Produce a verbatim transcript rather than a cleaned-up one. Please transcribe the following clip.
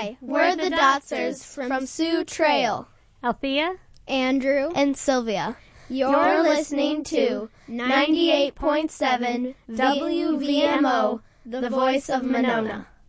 Hi, we're the Dotsers from Sioux Trail. Althea, Andrew, and Sylvia. You're listening to ninety-eight point seven W V M O, the voice of Monona.